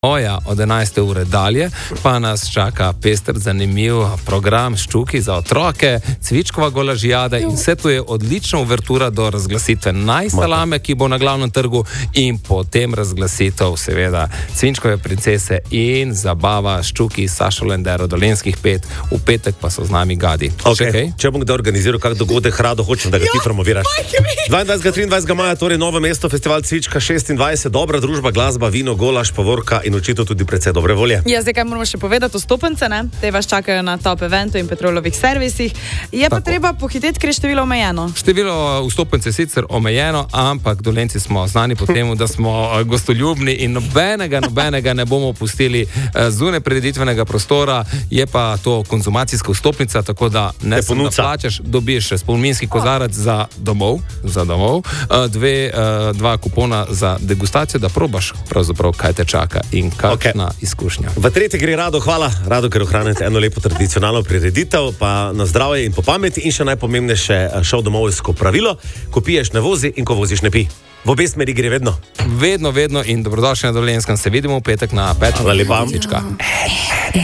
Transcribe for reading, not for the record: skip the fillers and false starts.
Od 11. ure dalje pa nas čaka pester, zanimiv program Ščuki za otroke, cvičkova golažijada in vse to je odlična uvertura do razglasitve najsalame, ki bo na glavnem trgu in potem razglasitev seveda Cvinčkove princese in zabava Ščuki, Sašo Lendero, Dolenjskih 5, v petek pa so z nami Gadi. Okay. Če bom kdaj organiziral kak dogodek, rado hočem, da ga ti promoviraš. 22. 23. maja, torej Novo mesto, festival Cvička 26, dobra družba, glasba, vino, golaž, povorka in očitno tudi precej dobre volje. Ja, zdaj kaj moramo še povedati, vstopnice, ne? Te vas čakajo na Top Eventu in Petrolovih servisih. Je pa treba pohiteti, ker je število omejeno. Število vstopnic je sicer omejeno, ampak Dolenjci smo znani po tem, da smo gostoljubni in nobenega ne bomo pustili zunaj prireditvenega prostora. Je pa to konzumacijska vstopnica, tako da ne samo da plačaš, dobiš spominski kozarec za domov, dva kupona za degustacijo, da probaš pravzaprav, kaj te čaka in kakšna izkušnja. V tretje gre Rado, hvala. Rado, ker ohranite eno lepo tradicionalno prireditev, pa na zdravje in po pameti in še najpomembnejše šov domovsko pravilo, ko piješ ne vozi in ko voziš ne pi. V obe smeri gre vedno. Vedno in dobrodošli na Dolenjskem. Se vidimo v petek na 5. Hvala lepa.